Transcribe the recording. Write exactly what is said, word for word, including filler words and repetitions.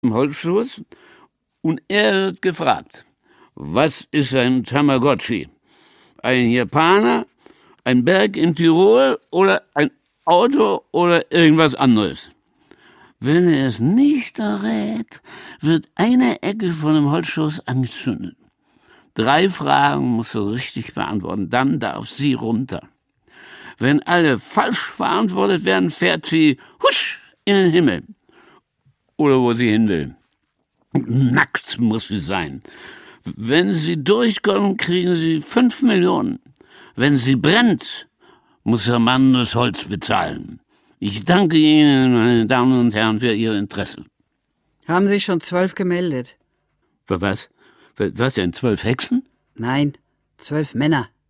im Holzschoß und er wird gefragt, was ist ein Tamagotchi? Ein Japaner, ein Berg in Tirol oder ein Auto oder irgendwas anderes? Wenn er es nicht errät, wird eine Ecke von dem Holzschoß angezündet. Drei Fragen muss er richtig beantworten, dann darf sie runter. Wenn alle falsch beantwortet werden, fährt sie husch in den Himmel. Oder wo sie hin will. Nackt muss sie sein. Wenn sie durchkommen, kriegen sie fünf Millionen. Wenn sie brennt, muss der Mann das Holz bezahlen. Ich danke Ihnen, meine Damen und Herren, für Ihr Interesse. Haben sich schon zwölf gemeldet? Was? Was denn, zwölf Hexen? Nein, zwölf Männer.